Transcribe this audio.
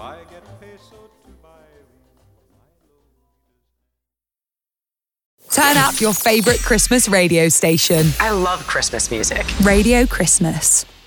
I get peso to buy Turn up your favorite Christmas radio station. I love Christmas music. Radio Christmas.